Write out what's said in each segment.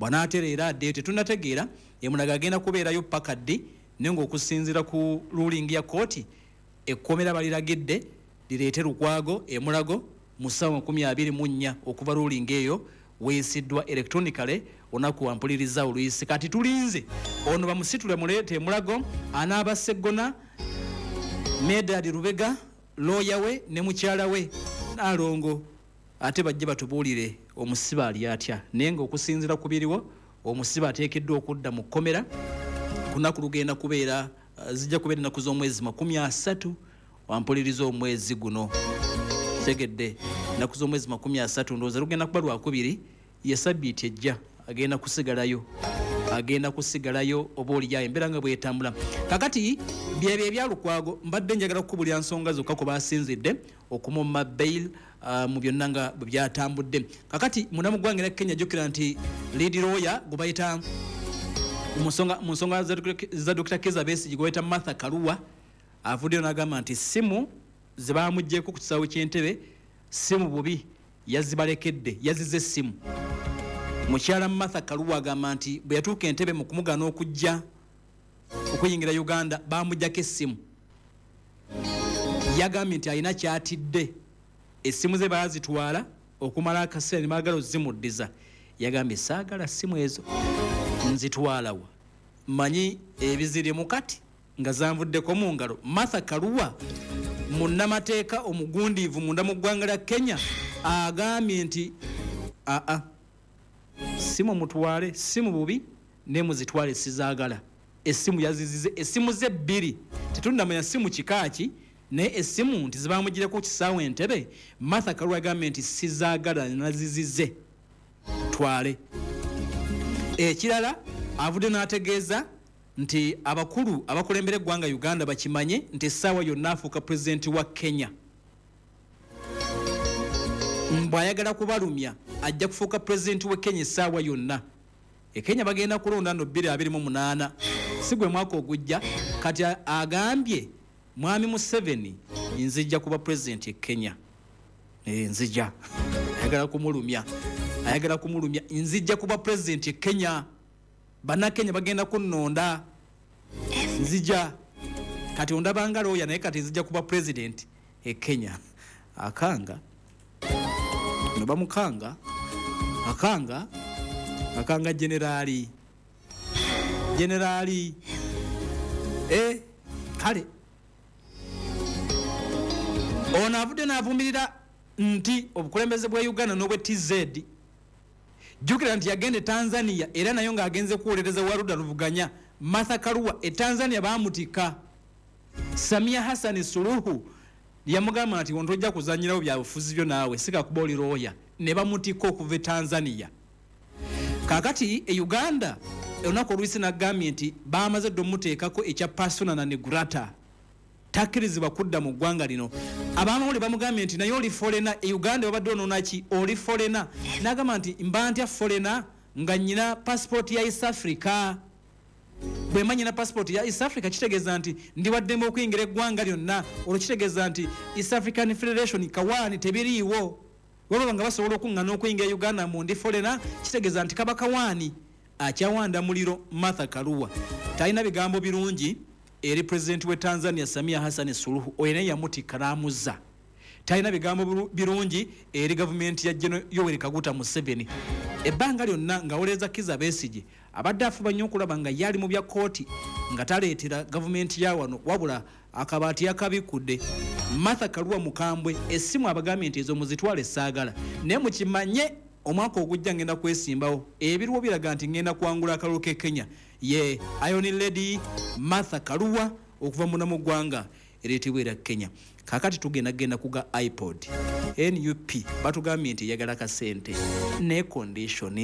bw'anaatereera date tunategeera Emulaga agenda kubeerayo paka ddi nengo okusinziira ku ruling ya kooti ekkomera baliragidde lireete lukwago Emulago mu ssaawa 24 okuva ruling eyo weesiddwa electronically onaku wampuliriza oluyisi kati tulinze ono bamusitule muleete Emulago anaaba Sseggona Medad Rubega lawyer we ne mukyala we Nalongo ate bajje batubuulire omusiba ali atya nenga okusinziira kubiriwo omusiba ateekeddwa okudda mu kkomera kunaku lugenda kubeera zijja kubeera ennaku z'omwezi 30 wampuliriza omwezi guno segedde ennaku z'omwezi 30 ndowooza lugenda kuba lwakubiri ye sabbiiti ejja agenda kusigalayo oba oliyayo embeera nga bwetambula kakati byebyo ebyalukwago mbadde njagala kukubulya nsonga zokka ku basinzidde okumumma bail mu byonna nga bwe byatambudde kakati munamu gwange ne Kenya jjukira nti lead lawyer gwe bayita mu nsonga za Dr. Kizza Besigye gwe bayita Martha Karua avuddeyo n'agamba nti simu ze baamuggyeko ku kisaawe ky'entebe simu bubi yazibalekedde yazize essimu mukyala Martha Karua agamba nti bwe yatuuka entebe mu kumugana okujja okuyingira Uganda baamuggyako essimu yagambye nti alina kyatidde essimu ze baazitwala okumala akaseera ne baagala ozimuddiza yagambye saagala ssimu ezo nzitwalawa manyi ebizirimu kati nga zanvuddeko mu ngalo Martha Karua munnamateeka omugundiivu munda mu ggwanga lya Kenya agambye nti simu mutwale simu bubi ne muzitwale sizaagala essimu yazizize essimu ze bbiri tetundamanya simu kikaaki ne essimu nti zibamugireko kisaawe entebe Martha Karua agambye nti sizaagala nazizize twale ekirala avudde n'ategeeza nti abakulu abakulembera eggwanga Uganda bakimanye nti essaawa yonna afuuka pulezidenti wa Kenya bw'ayagala kubalumya ajja kufuuka pulezidenti wa Kenya essaawa yonna Kenya bagenda kulonda no 2028 si gwe mwaka ogujja kati agambye mwami Museveni nzijja kuba pulezidenti e Kenya nzijja ayagala kumulumya nzijja kuba pulezidenti e Kenya Bannakenya bagenda kunnonda nzija kati ondabanga lawyer naye kati nzija kuba president e Kenya akanga noba mukanga generali kale ono avudde n'avumirira nti obukulembeze bwa Uganda n'obwe TZ jukira nti yagende Tanzania era nayo ng'agenze kuwolereza Waluda Luvuganya Martha Karua Tanzania baamutika Samia Hassan Suluhu yamugamba nti ontojja kuzanyirawo byabufuzi byo naawe sika kuboli lawyer ne bamutika okuva Tanzania kakati Uganda onako Luisi n'agambye nti baamaze ddomuteekako ekya persona na negrata takirizibwa kudda mu ggwanga lino abamawulire bamugambye nti naye oli foreigner Uganda babadde ononaki oli foreigner n'agamba nti mba ntya foreigner nga nnyina passport ya East Africa bwe manyina passport ya East Africa kitegeeza nti ndiwaddemu okuyingira eggwanga lyonna olwo kitegeeza nti East African Federation kawaani tebiriiwo wababa nga basobola okuŋŋana okuyingira Uganda mu ndi foreigner kitegeeza nti kaba kawaani akyawanda muliro Martha Karua talina bigambo birungi eri president we Tanzania Samia Hassan Suluhu oyo naye yamutika n'amuzza talina bigambo birungi eri gavumenti ya General Yoweri Kaguta Museveni ebbanga lyonna ng'awolereza Kizza Besigye abadde afuba nnyo okulaba nga yali mu bya kooti nga taleetera gavumenti ya wano wabula akabaati yakabikudde Martha Karua mukambwe essimu abagambye nti ezo muzitwale saagala naye mukimanye omwaka ogujja ngenda kwesimbawo ebiriwo biraga nti ngenda kuwangula akalulu ke Kenya ye Iron Lady Martha Karua okuva mu ggwanga ereetebwa era Kenya kakati tugenda kuga iPod NUP batugambye nti yagala kasente ne condition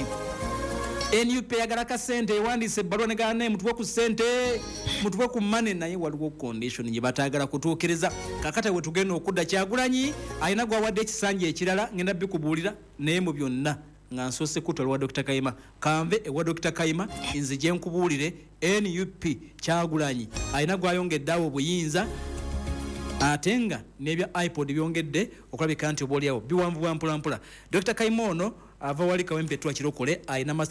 NUP yagala kasente ewandiise ebbaluwa negala naye mutuwe ku sente mutuwe ku money naye waliwo condition gye bataagala kutuukiriza kakati we tugenda okudda Kyagulanyi alina gwawadde ekisanja ekirala ngenda bikubuulira naye mu byonna nga nsoose kutwala wa Dr. Kayima kanve ewa Dr. Kayima nzije nkubuulire NUP Kyagulanyi alina gwayongeddeawo obuyinza ate nga n'ebya iPod byongedde okulabika nti oboolyawo biwanvu bwa mpola Dr. Kayima ono ava wali Kawempe Kirokole alina